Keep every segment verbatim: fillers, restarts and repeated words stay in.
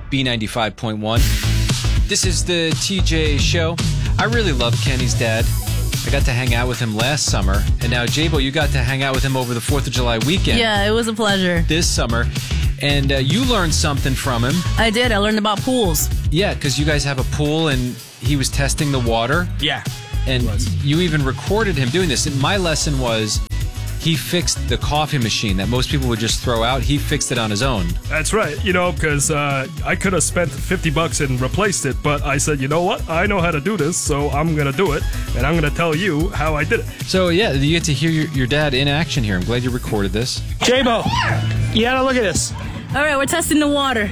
B ninety-five point one. This is the T J Show. I really love Kenny's dad. I got to hang out with him last summer. And now, J-Bo, you got to hang out with him over the fourth of July weekend. Yeah, it was a pleasure. This summer. And uh, you learned something from him. I did. I learned about pools. Yeah, because you guys have a pool and he was testing the water. Yeah. And you even recorded him doing this. And my lesson was he fixed the coffee machine that most people would just throw out. He fixed it on his own. That's right. You know, because uh, I could have spent fifty bucks and replaced it, but I said, you know what? I know how to do this, so I'm going to do it, and I'm going to tell you how I did it. So, yeah, you get to hear your, your dad in action here. I'm glad you recorded this. J-Bo, you gotta look at this. All right, we're testing the water.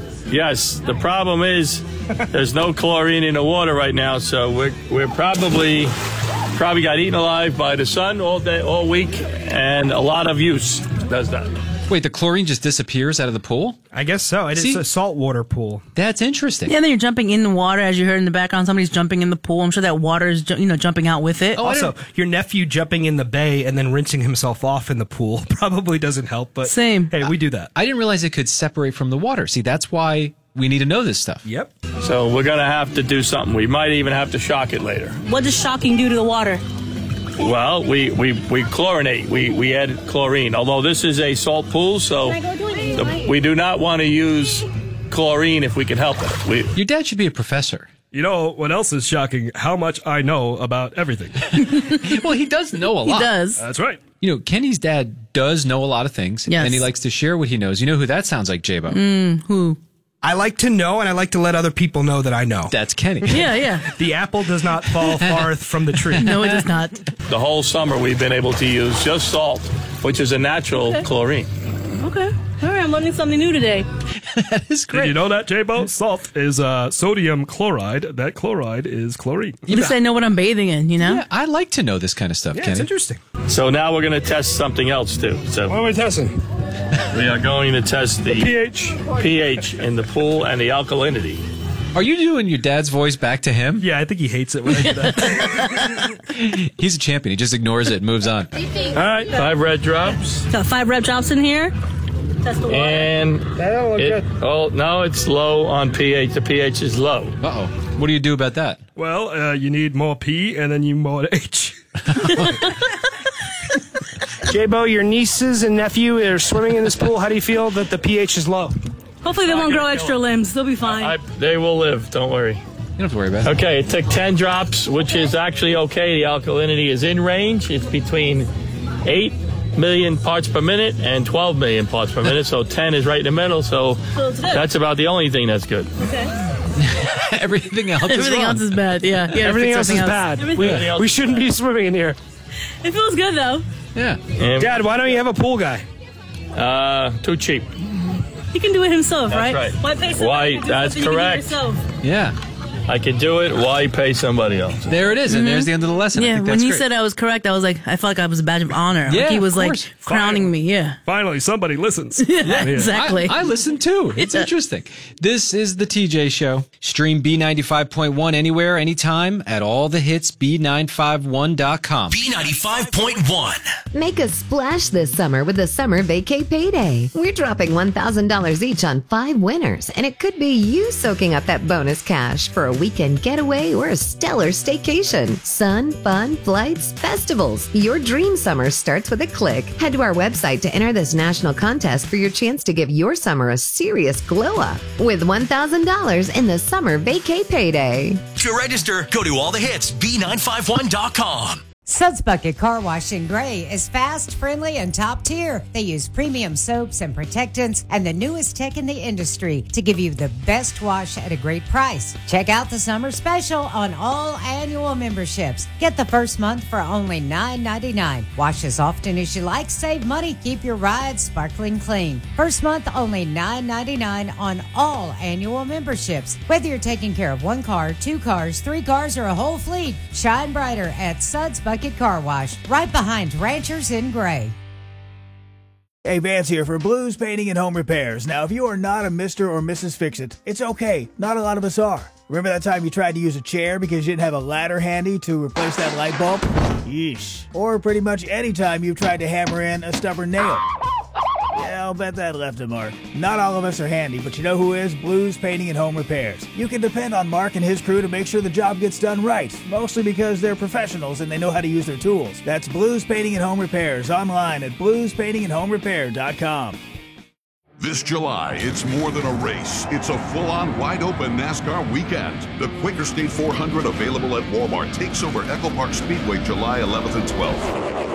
Yes, the problem is there's no chlorine in the water right now, so we're we're probably probably got eaten alive by the sun all day, all week, and a lot of use does that. Wait, the chlorine just disappears out of the pool? I guess so. It's See? a saltwater pool. That's interesting. Yeah, then you're jumping in the water, as you heard in the background. Somebody's jumping in the pool. I'm sure that water is, ju- you know, jumping out with it. Oh, I Also, don't- your nephew jumping in the bay and then rinsing himself off in the pool probably doesn't help, but Same. hey, we do that. I didn't realize it could separate from the water. See, that's why we need to know this stuff. Yep. So we're going to have to do something. We might even have to shock it later. What does shocking do to the water? Well, we, we, we chlorinate. We, we add chlorine. Although this is a salt pool, so the, we do not want to use chlorine if we can help it. We, Your dad should be a professor. You know what else is shocking? How much I know about everything. Well, he does know a He lot. does. That's right. You know, Kenny's dad does know a lot of things, Yes. and he likes to share what he knows. You know who that sounds like, J-Bo? Who? I like to know, and I like to let other people know that I know. That's Kenny. Yeah, yeah. The apple does not fall far from the tree. No, it does not. the whole summer we've been able to use just salt, which is a natural Okay. chlorine. Okay. All right, I'm learning something new today. That is Did great. you know that, J-Bo? Salt is uh, sodium chloride. That chloride is chlorine. At least I know what I'm bathing in, you know? Yeah, I like to know this kind of stuff, Yeah, Kenny. it's interesting. So now we're going to test something else, too. So What are we testing? we are going to test the pH. pH in the pool and the alkalinity. Are you doing your dad's voice back to him? Yeah, I think he hates it when I do that. He's a champion. He just ignores it and moves on. All right, five red drops. Got five rep drops in here. Test the water. And it, oh, no, it's low on pH. The pH is low. Uh-oh. What do you do about that? Well, uh, you need more P and then you more H. J-Bo, your nieces and nephew are swimming in this pool. How do you feel that the pH is low? Hopefully they won't grow extra limbs. They'll be fine. I, they will live. Don't worry. You don't have to worry about it. Okay, it took ten drops, which is actually okay. The alkalinity is in range. It's between eight million parts per minute and twelve million parts per minute. So ten is right in the middle. So So it's good. that's about the only thing that's good. Okay. Everything else is Everything wrong. else is bad. Yeah. yeah Everything fix else is everything bad. Everything- We, else- we shouldn't be swimming in here. It feels good though. Yeah. And, Dad, why don't you have a pool guy? uh, too cheap. He can do it himself, That's right? right. Why pay somebody Why, to do that's something you can do correct. yourself? Yeah. I can do it. Why pay somebody else? There it is, and there's the end of the lesson. I Yeah, think when that's he great. said I was correct, I was like, I felt like I was a badge of honor. Yeah, like he was of like course. crowning me. Yeah. Finally, somebody listens. Yeah, exactly. I, I listen too. It's Yeah. interesting. This is the T J Show. Stream B ninety-five point one anywhere, anytime at all the hits B nine five one dot com. B ninety-five point one. Make a splash this summer with the Summer Vacay Payday. We're dropping one thousand dollars each on five winners, and it could be you soaking up that bonus cash for a weekend getaway or a stellar staycation. Sun, fun, flights, festivals. Your dream summer starts with a click. Head to our website to enter this national contest for your chance to give your summer a serious glow up with one thousand dollars in the Summer Vacay Payday. To register, go to all the hits B nine five one dot com. Suds Bucket Car Wash in Gray is fast, friendly, and top tier. They use premium soaps and protectants and the newest tech in the industry to give you the best wash at a great price. Check out the summer special on all annual memberships. Get the first month for only nine ninety-nine. Wash as often as you like, save money, keep your ride sparkling clean. First month only nine ninety-nine on all annual memberships. Whether you're taking care of one car, two cars, three cars, or a whole fleet, shine brighter at Suds Bucket Car Wash, right behind Ranchers in Gray. Hey, Vance here for Blues Painting and Home Repairs. Now, if you are not a Mister or Missus Fix-It, it's okay. Not a lot of us are. Remember that time you tried to use a chair because you didn't have a ladder handy to replace that light bulb? Yeesh. Or pretty much any time you've tried to hammer in a stubborn nail. Yeah, I'll bet that left a mark. Not all of us are handy, but you know who is? Blues Painting and Home Repairs. You can depend on Mark and his crew to make sure the job gets done right, mostly because they're professionals and they know how to use their tools. That's Blues Painting and Home Repairs, online at blues painting and home repair dot com. This July, it's more than a race. It's a full-on, wide-open NASCAR weekend. The Quaker State four hundred, available at Walmart, takes over Echo Park Speedway July eleventh and twelfth.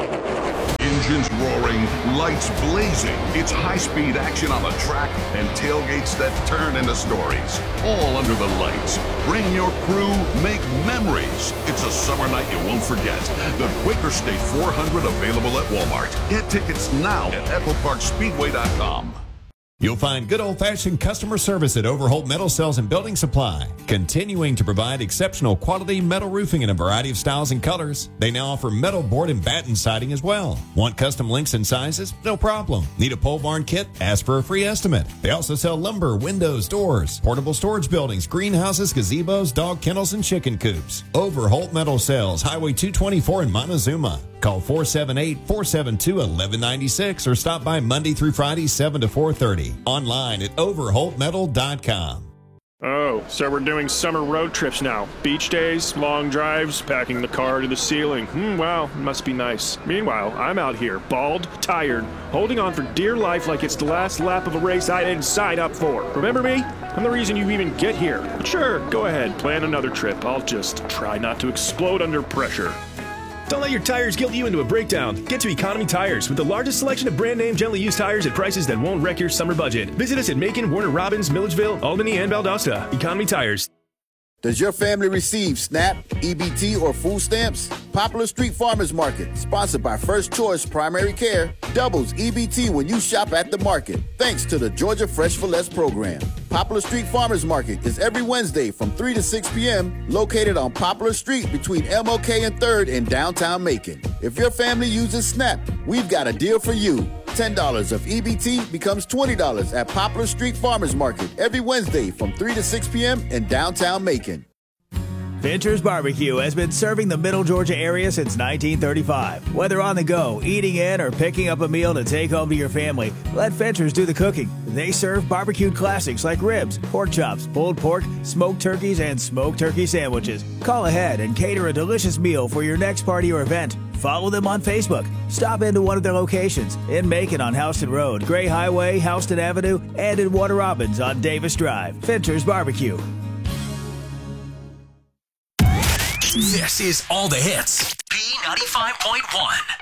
Engines roaring, lights blazing. It's high-speed action on the track and tailgates that turn into stories. All under the lights. Bring your crew, make memories. It's a summer night you won't forget. The Quaker State four hundred, available at Walmart. Get tickets now at echo park speedway dot com. You'll find good old-fashioned customer service at Overholt Metal Sales and Building Supply, continuing to provide exceptional quality metal roofing in a variety of styles and colors. They now offer metal board and batten siding as well. Want custom lengths and sizes? No problem. Need a pole barn kit? Ask for a free estimate. They also sell lumber, windows, doors, portable storage buildings, greenhouses, gazebos, dog kennels, and chicken coops. Overholt Metal Sales, Highway two twenty-four in Montezuma. Call four seven eight, four seven two, one one nine six or stop by Monday through Friday, seven to four thirty. Online at overholt metal dot com. Oh, so we're doing summer road trips now. Beach days, long drives, packing the car to the ceiling. Hmm, wow, must be nice. Meanwhile, I'm out here, bald, tired, holding on for dear life like it's the last lap of a race I didn't sign up for. Remember me? I'm the reason you even get here. But sure, go ahead, plan another trip. I'll just try not to explode under pressure. Don't let your tires guilt you into a breakdown. Get to Economy Tires with the largest selection of brand name gently used tires at prices that won't wreck your summer budget. Visit us at Macon, Warner Robins, Milledgeville, Albany, and Valdosta. Economy Tires. Does your family receive SNAP, E B T, or food stamps? Popular Street Farmers Market, sponsored by First Choice Primary Care, doubles E B T when you shop at the market, thanks to the Georgia Fresh for Less program. Popular Street Farmers Market is every Wednesday from three to six p.m., located on Poplar Street between M L K and third in downtown Macon. If your family uses SNAP, we've got a deal for you. ten dollars of E B T becomes twenty dollars at Poplar Street Farmers Market every Wednesday from three to six p.m. in downtown Macon. Fincher's Barbecue has been serving the Middle Georgia area since nineteen thirty-five. Whether on the go, eating in, or picking up a meal to take home to your family, let Fincher's do the cooking. They serve barbecued classics like ribs, pork chops, pulled pork, smoked turkeys, and smoked turkey sandwiches. Call ahead and cater a delicious meal for your next party or event. Follow them on Facebook. Stop into one of their locations in Macon on Houston Road, Gray Highway, Houston Avenue, and in Warner Robins on Davis Drive. Fincher's Barbecue. This is All the Hits. B ninety-five point one.